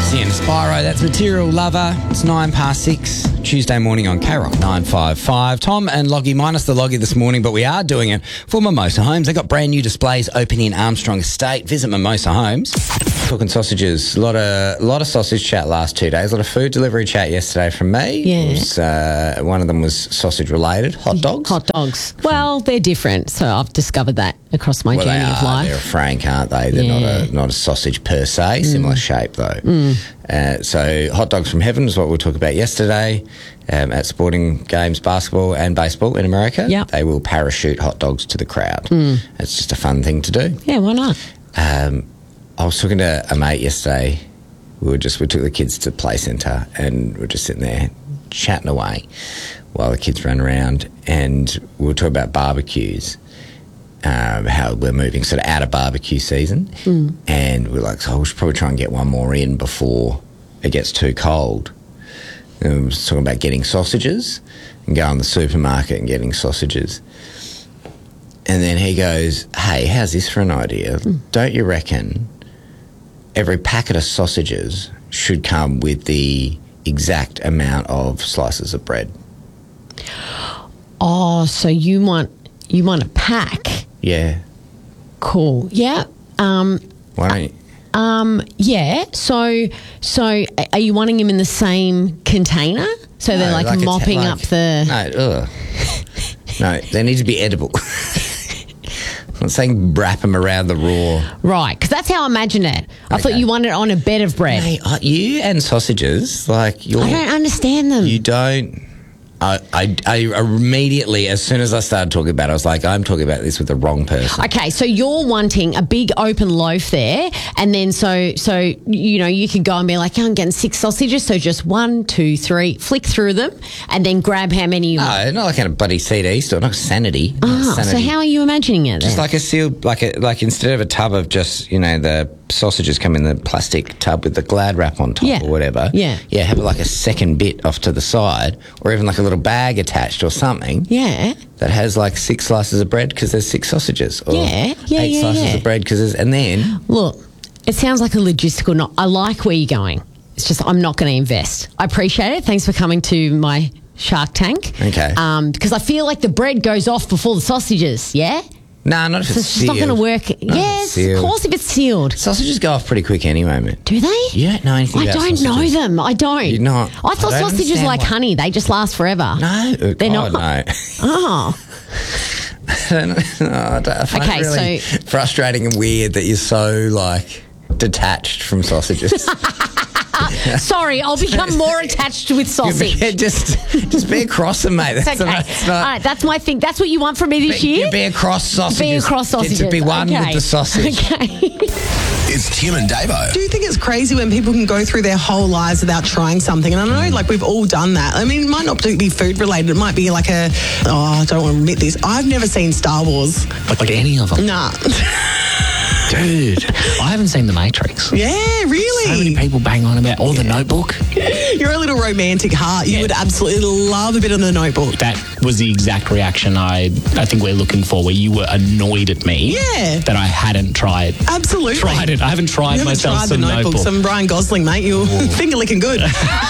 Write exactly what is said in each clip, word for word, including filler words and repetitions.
Morrissey and Spyro, that's Material Lover. It's nine past six, Tuesday morning on K Rock nine five five. Tom and Loggy, minus the Loggy this morning, but we are doing it for Mimosa Homes. They've got brand new displays opening in Armstrong Estate. Visit Mimosa Homes. Talking sausages, a lot of, lot of sausage chat last two days, a lot of food delivery chat yesterday from me. Yeah. It was, uh, one of them was sausage related, hot dogs. Hot dogs. Well, they're different, so I've discovered that across my Well, journey they of are. life. They're a frank, aren't they? They're Yeah. not a not a sausage per se. Similar Mm. shape though. Mm. Uh, so, hot dogs from heaven is what we'll talk about yesterday um, at sporting games, basketball and baseball in America. Yep. They will parachute hot dogs to the crowd. Mm. It's just a fun thing to do. Yeah, why not? Um, I was talking to a mate yesterday. We were just we took the kids to the play centre and we were just sitting there chatting away while the kids ran around, and we were talking about barbecues. Um, how we're moving sort of out of barbecue season, Mm. and we're like, oh, we should probably try and get one more in before it gets too cold. And we were talking about getting sausages and going to the supermarket and getting sausages. And then he goes, hey, how's this for an idea? Mm. Don't you reckon every packet of sausages should come with the exact amount of slices of bread? Oh, so you want you want a pack? Yeah. Cool. Yeah. Um, Why don't you? um, yeah. So, so are you wanting them in the same container? So they're No, like, like a ta- mopping like- up the. No, ugh. No, they need to be edible. I'm not saying wrap them around the raw. Right, because that's how I imagine it. I Okay. thought you wanted it on a bed of bread. Hey, uh, you and sausages, like you're. I don't understand them. You don't. I, I, I immediately, as soon as I started talking about it, I was like, I'm talking about this with the wrong person. Okay, so you're wanting a big open loaf there, and then so so you know you could go and be like, oh, I'm getting six sausages, so just one, two, three, flick through them, and then grab how many you want. No, not like in a bloody C D store, not Sanity. Not Ah, so Sanity. how are you imagining it? Just then? like a sealed, like a, like instead of a tub of just, you know, the sausages come in the plastic tub with the Glad wrap on top Yeah. or whatever. Yeah. Yeah, have like a second bit off to the side, or even like a little bag attached or something. Yeah. That has like six slices of bread because there's six sausages. Or Yeah, yeah, eight yeah, slices yeah. of bread because there's, and then Look, it sounds like a logistical. Not. I like where you're going. It's just I'm not going to invest. I appreciate it. Thanks for coming to my Shark Tank. Okay. Um, because I feel like the bread goes off before the sausages. Yeah. no, not if So it's it's just not going to sealed. work. Not if it's Yes, of sealed. course, if it's sealed. Sausages go off pretty quick anyway, man. Do they? You don't know anything I about don't know sausages. them. I don't. You're not. I thought I don't sausages understand like why- honey. They just last forever. No, They're oh, not. no. Oh. I don't know. I don't- I find Okay, it really so- frustrating and weird that you're so like detached from sausages. Sorry, I'll become more attached with sausage. Yeah, just, just be across them, mate. It's That's, okay. that's All not. right, that's my thing. That's what you want from me this Be, year? you be across sausages. Be across Get sausages. to be one okay. with the sausage. Okay. It's Tim and Davo. Do you think it's crazy when people can go through their whole lives without trying something? And I know, like, we've all done that. I mean, it might not be food related. It might be like a, oh, I don't want to admit this. I've never seen Star Wars. Like, like any of them. Nah. Dude, I haven't seen The Matrix. Yeah, So many really? people bang on about, or The Notebook. You're a little romantic heart. You Yeah. would absolutely love a bit of The Notebook. That was the exact reaction I I think we're looking for, where you were annoyed at me Yeah. that I hadn't tried Absolutely. tried it. I haven't tried You haven't myself tried some The Notebook. Notebook. Some Ryan Gosling, mate. You're finger licking good.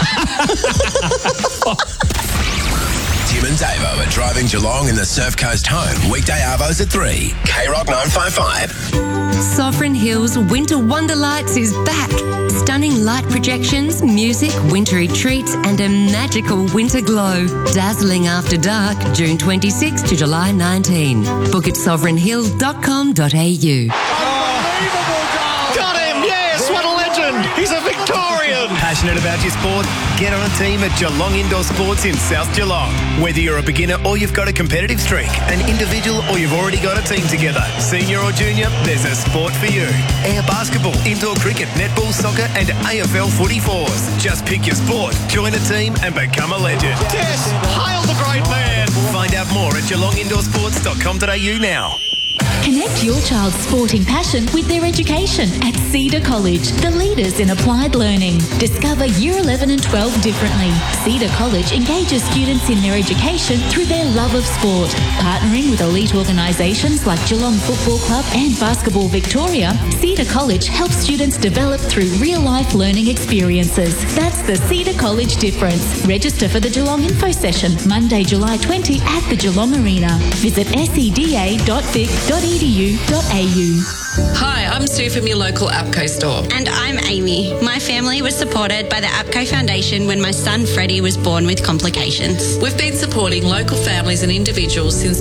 Tim and Davo are driving Geelong in the Surf Coast home. Weekday arvos at three. K Rock nine five five. Sovereign Hills Winter Wonderlights is back. Stunning light projections, music, wintry treats, and a magical winter glow. Dazzling after dark, June twenty-sixth to July nineteenth. Book at sovereign hills dot com dot a u. Got him, yes, what a legend. He's a Victorian. Passionate about your sport? Get on a team at Geelong Indoor Sports in South Geelong. Whether you're a beginner or you've got a competitive streak, an individual or you've already got a team together, senior or junior, there's a sport for you. Air basketball, indoor cricket, netball, soccer and A F L footy fours. Just pick your sport, join a team and become a legend. Yes, hail the great man. Find out more at geelong indoor sports dot com dot a u now. Connect your child's sporting passion with their education at Cedar College, the leaders in applied learning. Discover Year eleven and twelve differently. Cedar College engages students in their education through their love of sport. Partnering with elite organisations like Geelong Football Club and Basketball Victoria, Cedar College helps students develop through real-life learning experiences. That's the Cedar College difference. Register for the Geelong Info Session, Monday, July twentieth at the Geelong Arena. Visit seda dot vic dot e d u dot a u. Hi, I'm Sue from your local APCO store. And I'm Amy. My family was supported by the APCO Foundation when my son Freddie was born with complications. We've been supporting local families and individuals since